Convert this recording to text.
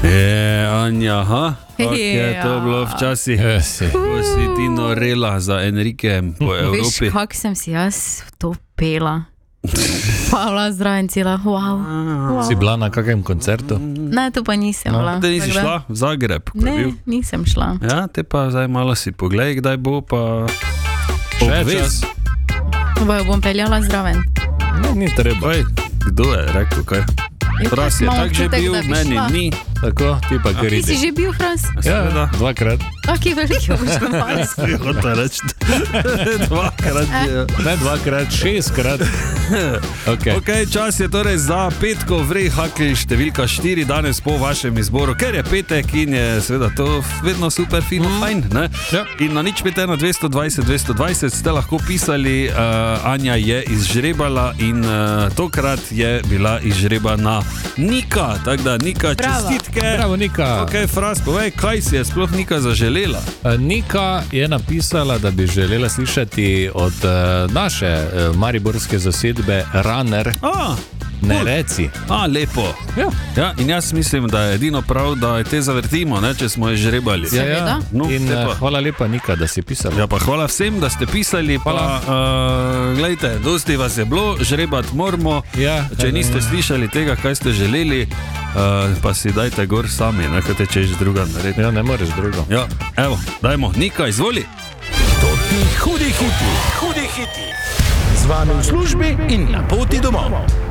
Anja, kako je to bilo včasih, ko si ti norela za Enriquem po Evropi. Veš, kak sem si jaz to pela. Pavla zraven cela, wow. Si bila na kakem koncertu? Ne, to pa nisem bila. Te nisi šla v Zagreb? Ne, nisem šla. Ja, te pa zdaj malo si poglej, kdaj bo pa obvez. Bojo bom peljala zraven. Ne, ni treba. Kdo je rekel kaj? Fras je tak že bil, meni ni. Tako, ti pa gridi. Ti si že bil, Fras? Ja, dvakrat. Ok, veliko boš govoril. Si hotel reči, dvakrat je. Ne dvakrat, 6krat. Ok, čas je torej za petkov vrej hakli številka 4 danes po vašem izboru, ker je petek in je seveda to vedno super fino, fajn, ne? Ja. In na nič 5 na 220 ste lahko pisali, Anja je izžrebala in tokrat je bila izžrebana Nika, tako da Nika, čestitke. Bravo, Nika. Ok, Fras, povej, kaj si je sploh Nika zaželela? Nika je napisala, da bi želela slišati od naše mariborske zasedbe Runner. Ne reci. Lepo. Ja, in jaz mislim, da je edino prav, da te zavrtimo, ne, če smo jo žrebali. Ja. No, in hvala lepa, Nika, da si pisala. Ja, pa hvala vsem, da ste pisali. Hvala. Glejte, dosti vas je bilo, žrebat moramo. Ja, če niste slišali tega, kaj ste želeli, pa si dajte gor sami, ne, kaj te češ druga narediti. Ja, ne moreš drugo. Ja, evo, dajmo, Nika, izvoli. Hudi hiti. Z vami v službi in na poti domov.